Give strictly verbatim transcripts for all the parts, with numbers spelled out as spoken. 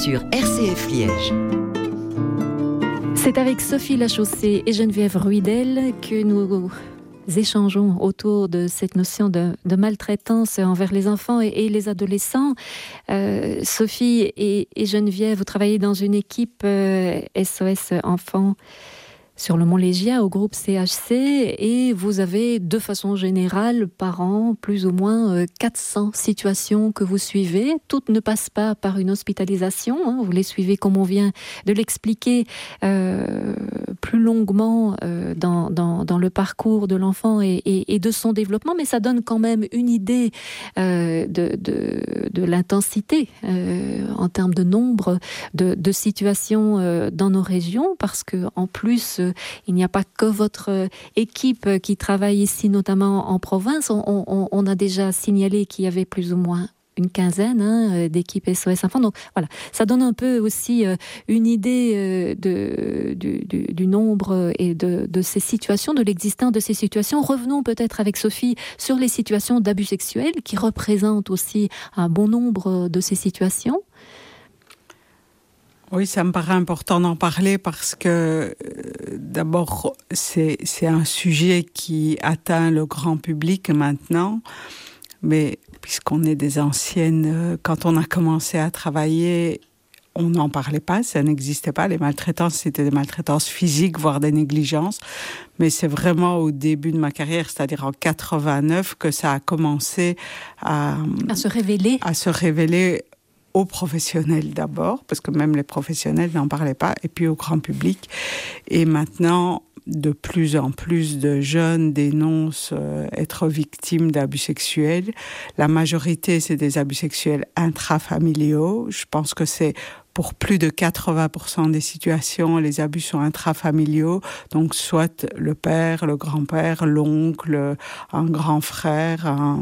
sur R C F Liège. C'est avec Sophie Lachaussée et Geneviève Ruydel que nous échangeons autour de cette notion de, de maltraitance envers les enfants et, et les adolescents. Euh, Sophie et, et Geneviève, vous travaillez dans une équipe euh, S O S Enfants sur le Mont-Légia, au groupe C H C, et vous avez de façon générale par an plus ou moins quatre cents situations que vous suivez. Toutes ne passent pas par une hospitalisation, hein. Vous les suivez comme on vient de l'expliquer euh, plus longuement euh, dans, dans, dans le parcours de l'enfant et, et, et de son développement, mais ça donne quand même une idée euh, de, de, de l'intensité euh, en termes de nombre de, de situations euh, dans nos régions, parce que en plus il n'y a pas que votre équipe qui travaille ici, notamment en province. On, on, on a déjà signalé qu'il y avait plus ou moins une quinzaine hein, d'équipes S O S Enfants. Donc voilà, ça donne un peu aussi euh, une idée euh, de, du, du, du nombre et de, de ces situations, de l'existence de ces situations. Revenons peut-être avec Sophie sur les situations d'abus sexuels qui représentent aussi un bon nombre de ces situations. Oui, ça me paraît important d'en parler parce que euh, d'abord, c'est, c'est un sujet qui atteint le grand public maintenant, mais puisqu'on est des anciennes, euh, quand on a commencé à travailler, on n'en parlait pas, ça n'existait pas. Les maltraitances, c'était des maltraitances physiques, voire des négligences, mais c'est vraiment au début de ma carrière, c'est-à-dire en quatre-vingt-neuf, que ça a commencé à, à se révéler. À se révéler aux professionnels d'abord, parce que même les professionnels n'en parlaient pas, et puis au grand public. Et maintenant, de plus en plus de jeunes dénoncent euh, être victimes d'abus sexuels. La majorité, c'est des abus sexuels intrafamiliaux. Je pense que c'est pour plus de quatre-vingts pour cent des situations, les abus sont intrafamiliaux. Donc, soit le père, le grand-père, l'oncle, un grand frère, un...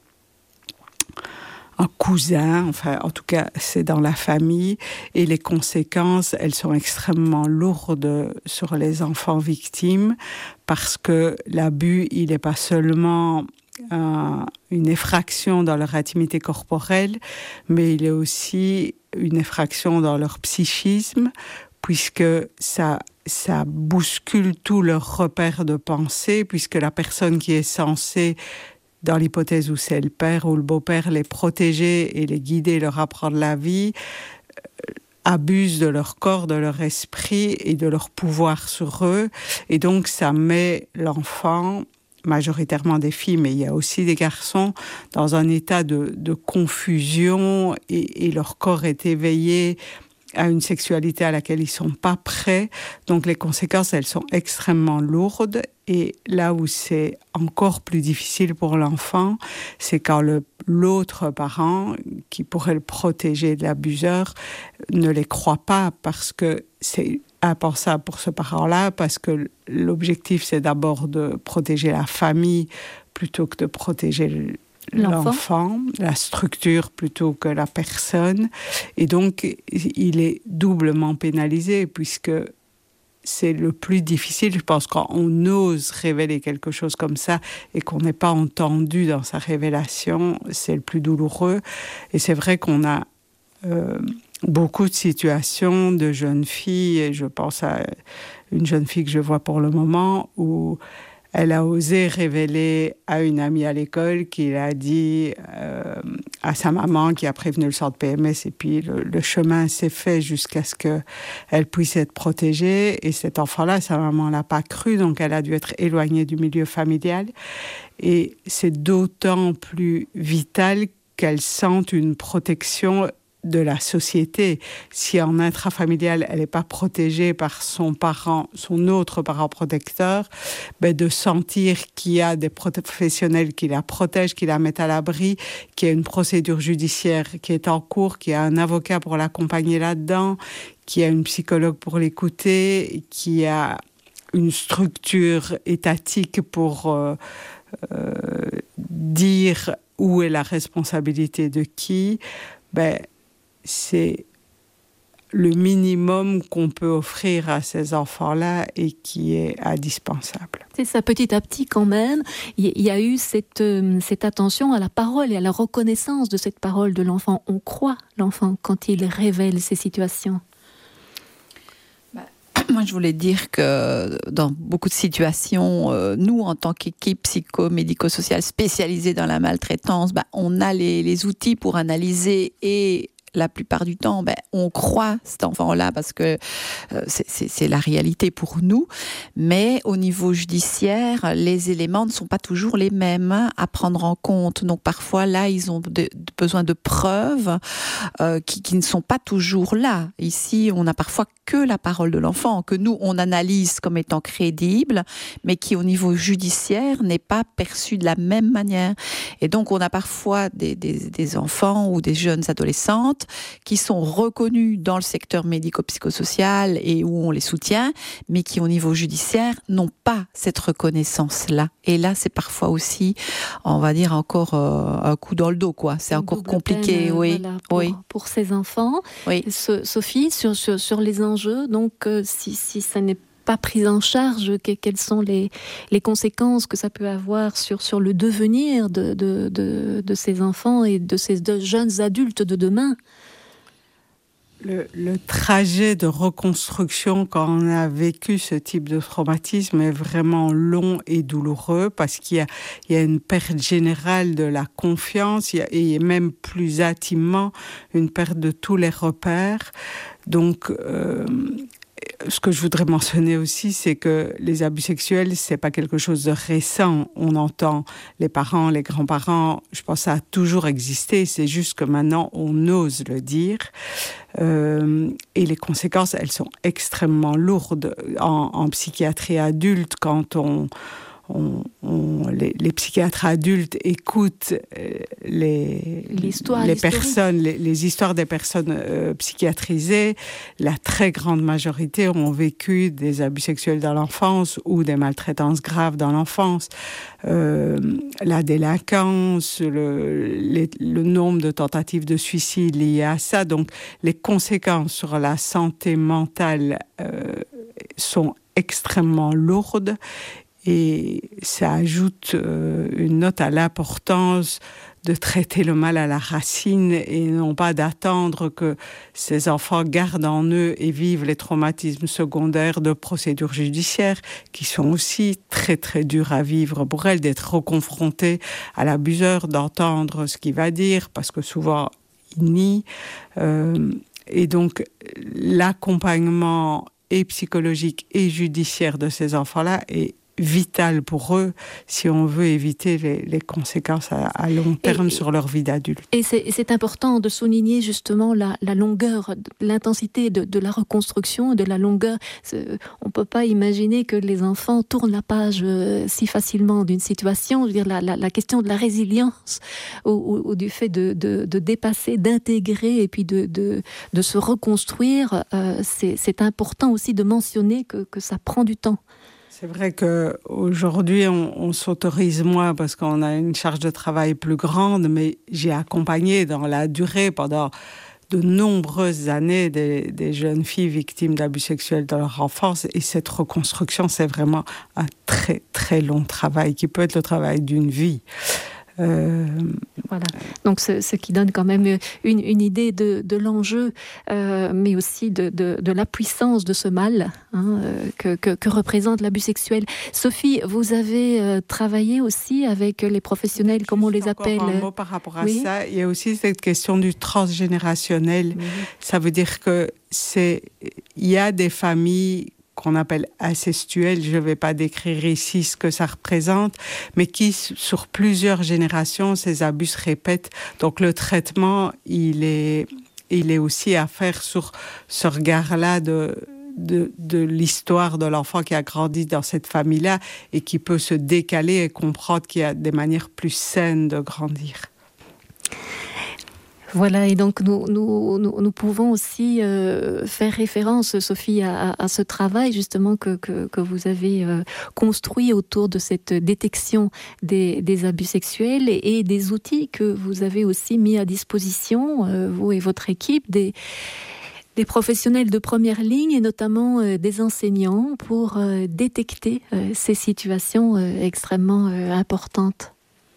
un cousin, enfin, en tout cas, c'est dans la famille. Et les conséquences, elles sont extrêmement lourdes sur les enfants victimes parce que l'abus, il n'est pas seulement euh, une effraction dans leur intimité corporelle, mais il est aussi une effraction dans leur psychisme, puisque ça, ça bouscule tous leurs repères de pensée, puisque la personne qui est censée, dans l'hypothèse où c'est le père ou le beau-père, les protéger et les guider, leur apprendre la vie, euh, abusent de leur corps, de leur esprit et de leur pouvoir sur eux. Et donc, ça met l'enfant, majoritairement des filles, mais il y a aussi des garçons, dans un état de, de confusion et, et leur corps est éveillé à une sexualité à laquelle ils sont pas prêts. Donc les conséquences, elles sont extrêmement lourdes. Et là où c'est encore plus difficile pour l'enfant, c'est quand le, l'autre parent, qui pourrait le protéger de l'abuseur, ne les croit pas, parce que c'est impensable pour ce parent-là, parce que l'objectif, c'est d'abord de protéger la famille plutôt que de protéger le L'enfant. l'enfant, la structure plutôt que la personne. Et donc, il est doublement pénalisé puisque c'est le plus difficile. Je pense quand on ose révéler quelque chose comme ça et qu'on n'est pas entendu dans sa révélation, c'est le plus douloureux. Et c'est vrai qu'on a euh, beaucoup de situations de jeunes filles, et je pense à une jeune fille que je vois pour le moment, où elle a osé révéler à une amie à l'école qu'il a dit euh, à sa maman, qui a prévenu le centre P M S, et puis le, le chemin s'est fait jusqu'à ce qu'elle puisse être protégée. Et cet enfant-là, sa maman ne l'a pas cru, donc elle a dû être éloignée du milieu familial. Et c'est d'autant plus vital qu'elle sente une protection de la société. Si en intrafamilial, elle n'est pas protégée par son parent, son autre parent protecteur, ben de sentir qu'il y a des professionnels qui la protègent, qui la mettent à l'abri, qu'il y a une procédure judiciaire qui est en cours, qu'il y a un avocat pour l'accompagner là-dedans, qu'il y a une psychologue pour l'écouter, qu'il y a une structure étatique pour euh, euh, dire où est la responsabilité de qui, ben c'est le minimum qu'on peut offrir à ces enfants-là et qui est indispensable. C'est ça, petit à petit quand même, il y a eu cette, euh, cette attention à la parole et à la reconnaissance de cette parole de l'enfant. On croit l'enfant quand il révèle ces situations. Moi, je voulais dire que dans beaucoup de situations, euh, nous, en tant qu'équipe psycho-médico-sociale spécialisée dans la maltraitance, bah, on a les, les outils pour analyser et la plupart du temps, ben, on croit cet enfant-là parce que euh, c'est, c'est, c'est la réalité pour nous. Mais au niveau judiciaire, les éléments ne sont pas toujours les mêmes à prendre en compte. Donc parfois, là, ils ont de, de, besoin de preuves euh, qui, qui ne sont pas toujours là. Ici, on n'a parfois que la parole de l'enfant, que nous, on analyse comme étant crédible, mais qui, au niveau judiciaire, n'est pas perçue de la même manière. Et donc, on a parfois des, des, des enfants ou des jeunes adolescentes qui sont reconnus dans le secteur médico-psychosocial et où on les soutient, mais qui au niveau judiciaire n'ont pas cette reconnaissance-là. Et là, c'est parfois aussi, on va dire, encore euh, un coup dans le dos, quoi. C'est une encore compliqué, peine, oui. Voilà, pour, oui. pour ces enfants. Oui. So, Sophie, sur, sur, sur les enjeux, donc euh, si, si ça n'est pas pris en charge, que, quelles sont les, les conséquences que ça peut avoir sur, sur le devenir de, de, de, de ces enfants et de ces de jeunes adultes de demain? Le, le trajet de reconstruction quand on a vécu ce type de traumatisme est vraiment long et douloureux parce qu'il y a, il y a une perte générale de la confiance, il y a, et même plus intimement une perte de tous les repères. Donc, euh, ce que je voudrais mentionner aussi, c'est que les abus sexuels, c'est pas quelque chose de récent. On entend les parents, les grands-parents, je pense que ça a toujours existé, c'est juste que maintenant on ose le dire. Euh, et les conséquences, elles sont extrêmement lourdes en, en psychiatrie adulte quand on On, on, les, les psychiatres adultes écoutent euh, les, l'histoire, les personnes, les, les histoires des personnes euh, psychiatrisées. La très grande majorité ont vécu des abus sexuels dans l'enfance ou des maltraitances graves dans l'enfance. Euh, la délinquance, le, les, le nombre de tentatives de suicide liées à ça. Donc, les conséquences sur la santé mentale euh, sont extrêmement lourdes. Et ça ajoute euh, une note à l'importance de traiter le mal à la racine et non pas d'attendre que ces enfants gardent en eux et vivent les traumatismes secondaires de procédures judiciaires qui sont aussi très très durs à vivre pour elles, d'être reconfrontées à l'abuseur, d'entendre ce qu'il va dire parce que souvent il nie. Euh, et donc l'accompagnement et psychologique et judiciaire de ces enfants-là est vital pour eux si on veut éviter les, les conséquences à, à long terme et, sur leur vie d'adulte. Et c'est, et c'est important de souligner justement la, la longueur, l'intensité de, de la reconstruction, de la longueur. C'est, on ne peut pas imaginer que les enfants tournent la page euh, si facilement d'une situation. Je veux dire, la, la, la question de la résilience ou, ou, ou du fait de, de, de dépasser, d'intégrer et puis de, de, de se reconstruire, euh, c'est, c'est important aussi de mentionner que, que ça prend du temps. C'est vrai qu'aujourd'hui, on, on s'autorise moins parce qu'on a une charge de travail plus grande, mais j'ai accompagné dans la durée pendant de nombreuses années des, des jeunes filles victimes d'abus sexuels dans leur enfance. Et cette reconstruction, c'est vraiment un très, très long travail qui peut être le travail d'une vie. Euh... Voilà. Donc ce, ce qui donne quand même une, une idée de, de l'enjeu, euh, mais aussi de, de, de la puissance de ce mal hein, que, que, que représente l'abus sexuel. Sophie, vous avez euh, travaillé aussi avec les professionnels, comme on les appelle. Un mot par rapport à oui. ça. Il y a aussi cette question du transgénérationnel. Oui. Ça veut dire que c'est, il y a des familles qu'on appelle incestuelles, je ne vais pas décrire ici ce que ça représente, mais qui, sur plusieurs générations, ces abus se répètent. Donc le traitement, il est, il est aussi à faire sur ce regard-là de, de, de l'histoire de l'enfant qui a grandi dans cette famille-là et qui peut se décaler et comprendre qu'il y a des manières plus saines de grandir. Voilà, et donc nous, nous, nous, nous pouvons aussi euh, faire référence, Sophie, à, à ce travail justement que, que, que vous avez euh, construit autour de cette détection des, des abus sexuels et, et des outils que vous avez aussi mis à disposition, euh, vous et votre équipe, des... des professionnels de première ligne et notamment euh, des enseignants pour euh, détecter euh, ces situations euh, extrêmement euh, importantes.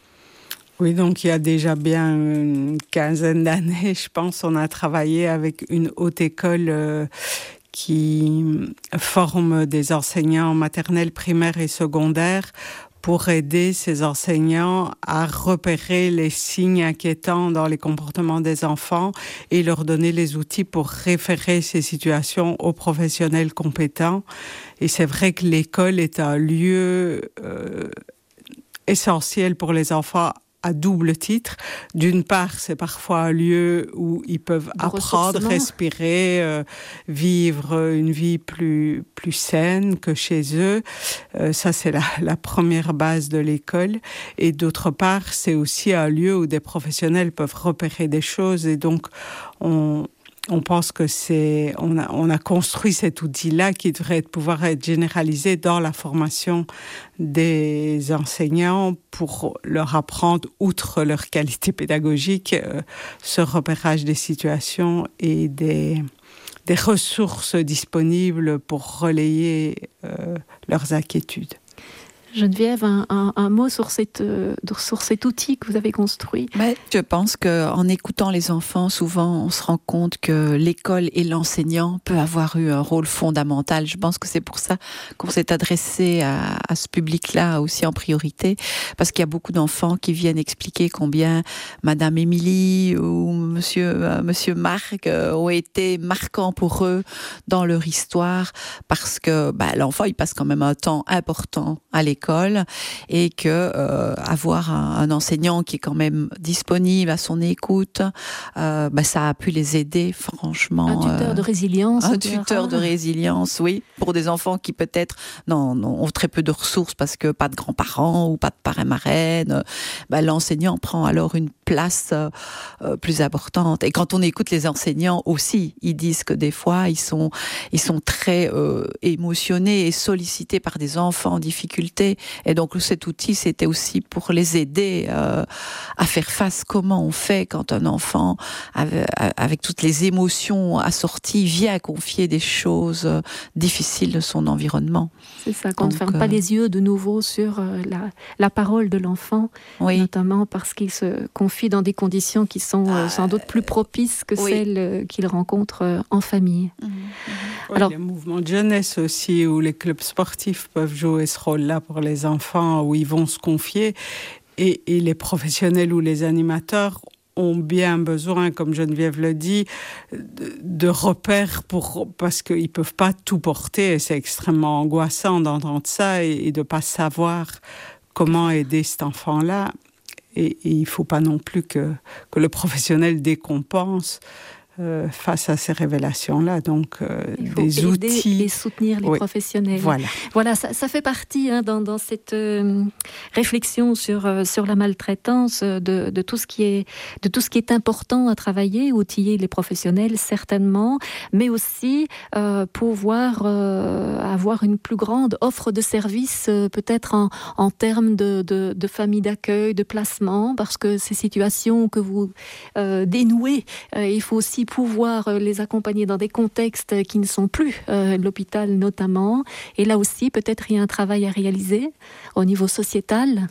Oui, donc il y a déjà bien une quinzaine d'années, je pense, on a travaillé avec une haute école euh, qui forme des enseignants maternels, primaires et secondaires pour aider ces enseignants à repérer les signes inquiétants dans les comportements des enfants et leur donner les outils pour référer ces situations aux professionnels compétents. Et c'est vrai que l'école est un lieu euh, essentiel pour les enfants à double titre. D'une part, c'est parfois un lieu où ils peuvent de apprendre, respirer, euh, vivre une vie plus, plus saine que chez eux. Euh, ça, c'est la, la première base de l'école. Et d'autre part, c'est aussi un lieu où des professionnels peuvent repérer des choses. Et donc, on... On pense que c'est, on a, on a construit cet outil-là qui devrait être, pouvoir être généralisé dans la formation des enseignants pour leur apprendre, outre leur qualité pédagogique, euh, ce repérage des situations et des, des ressources disponibles pour relayer euh, leurs inquiétudes. Geneviève, un, un, un mot sur, cette, euh, sur cet outil que vous avez construit. Mais je pense qu'en écoutant les enfants, souvent on se rend compte que l'école et l'enseignant peuvent avoir eu un rôle fondamental. Je pense que c'est pour ça qu'on s'est adressé à, à ce public-là aussi en priorité, parce qu'il y a beaucoup d'enfants qui viennent expliquer combien Madame Émilie ou Monsieur, euh, Monsieur Marc euh, ont été marquants pour eux dans leur histoire, parce que bah, l'enfant il passe quand même un temps important à l'école. Et que euh, avoir un, un enseignant qui est quand même disponible à son écoute, euh, bah, ça a pu les aider franchement. Un tuteur euh, de résilience. Un tuteur de résilience, oui, pour des enfants qui peut-être non, non, ont très peu de ressources parce que pas de grands-parents ou pas de parrain-marraine. Bah, l'enseignant prend alors une place euh, plus importante. Et quand on écoute les enseignants aussi, ils disent que des fois ils sont, ils sont très euh, émotionnés et sollicités par des enfants en difficulté. Et donc cet outil, c'était aussi pour les aider euh, à faire face. Comment on fait quand un enfant, avec, avec toutes les émotions assorties, vient confier des choses difficiles de son environnement. C'est ça, qu'on donc, ne ferme euh... pas les yeux de nouveau sur euh, la, la parole de l'enfant, oui. Notamment parce qu'il se confie dans des conditions qui sont euh, sans doute plus propices que oui. celles euh, qu'il rencontre euh, en famille. Mmh. Oui, alors, les mouvements de jeunesse aussi, où les clubs sportifs peuvent jouer ce rôle-là pour les enfants, où ils vont se confier, et, et les professionnels ou les animateurs ont bien besoin, comme Geneviève le dit, de, de repères pour, parce qu'ils ne peuvent pas tout porter, et c'est extrêmement angoissant d'entendre ça et, et de ne pas savoir comment aider cet enfant-là. Et, et il ne faut pas non plus que, que le professionnel décompense Euh, face à ces révélations-là, donc euh, il faut des aider outils et soutenir les oui. professionnels. Voilà, voilà, ça, ça fait partie hein, dans, dans cette euh, réflexion sur euh, sur la maltraitance de, de tout ce qui est de tout ce qui est important à travailler, outiller les professionnels certainement, mais aussi euh, pouvoir euh, avoir une plus grande offre de services, euh, peut-être en, en termes de, de, de famille d'accueil, de placement, parce que ces situations que vous euh, dénouez, euh, il faut aussi pouvoir les accompagner dans des contextes qui ne sont plus euh, l'hôpital notamment. Et là aussi, peut-être il y a un travail à réaliser au niveau sociétal.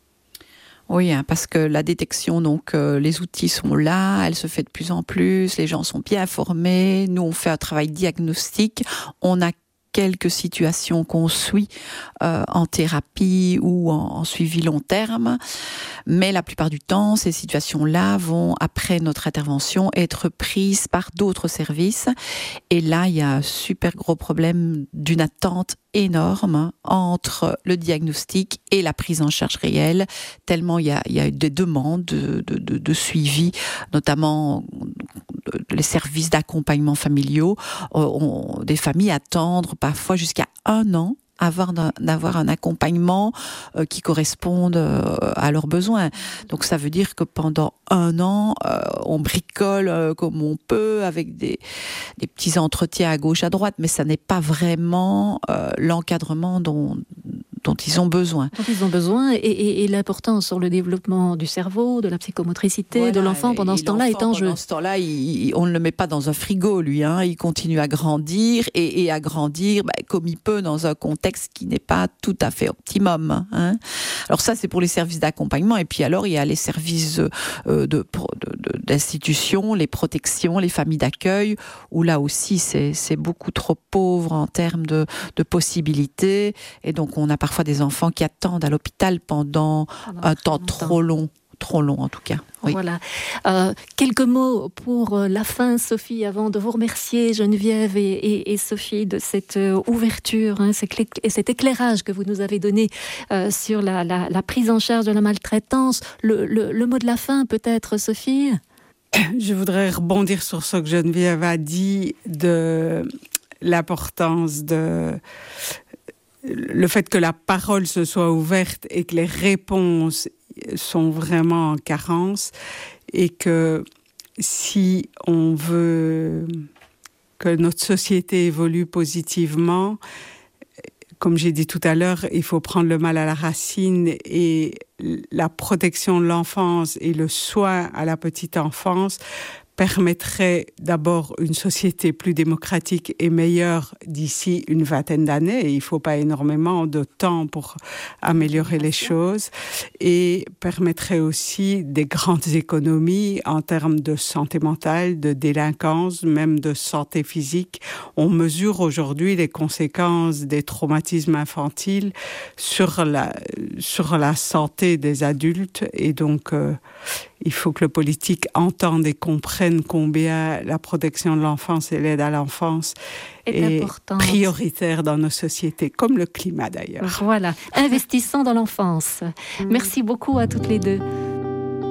Oui, hein, parce que la détection, donc euh, les outils sont là, elle se fait de plus en plus, les gens sont bien informés, nous on fait un travail diagnostique, on a quelques situations qu'on suit euh, en thérapie ou en, en suivi long terme, mais la plupart du temps, ces situations-là vont, après notre intervention, être prises par d'autres services. Et là, il y a un super gros problème d'une attente énorme entre le diagnostic et la prise en charge réelle, tellement il y a, il y a des demandes de, de, de, de suivi, notamment les services d'accompagnement familiaux. On, des familles attendent parfois jusqu'à un an avoir d'avoir un accompagnement euh, qui corresponde euh, à leurs besoins. Donc ça veut dire que pendant un an, euh, on bricole euh, comme on peut avec des, des petits entretiens à gauche, à droite, mais ça n'est pas vraiment euh, l'encadrement dont dont ils ont besoin. Dont ils ont besoin, et, et, et l'importance sur le développement du cerveau, de la psychomotricité, voilà, de l'enfant pendant ce temps-là est en jeu. Pendant ce temps-là, il, on ne le met pas dans un frigo, lui. Hein. Il continue à grandir et, et à grandir bah, comme il peut dans un contexte qui n'est pas tout à fait optimum. Hein. Alors ça, c'est pour les services d'accompagnement. Et puis alors, il y a les services euh, de, de, de, d'institutions, les protections, les familles d'accueil, où là aussi, c'est, c'est beaucoup trop pauvre en termes de, de possibilités. Et donc, on a parfois des enfants qui attendent à l'hôpital pendant, pendant un temps longtemps. trop long. Trop long en tout cas. Oui. Voilà. Euh, quelques mots pour la fin, Sophie, avant de vous remercier, Geneviève et, et, et Sophie, de cette euh, ouverture, hein, et cet éclairage que vous nous avez donné euh, sur la, la, la prise en charge de la maltraitance. Le, le, le mot de la fin, peut-être, Sophie ? Je voudrais rebondir sur ce que Geneviève a dit de l'importance de le fait que la parole se soit ouverte et que les réponses sont vraiment en carence, et que si on veut que notre société évolue positivement, comme j'ai dit tout à l'heure, il faut prendre le mal à la racine, et la protection de l'enfance et le soin à la petite enfance permettrait d'abord une société plus démocratique et meilleure d'ici une vingtaine d'années. Et il ne faut pas énormément de temps pour améliorer les choses, et permettrait aussi des grandes économies en termes de santé mentale, de délinquance, même de santé physique. On mesure aujourd'hui les conséquences des traumatismes infantiles sur la, sur la santé des adultes, et donc euh, il faut que le politique entende et comprenne combien la protection de l'enfance et l'aide à l'enfance est, est prioritaire dans nos sociétés, comme le climat d'ailleurs. Voilà, investissons dans l'enfance. Merci beaucoup à toutes les deux.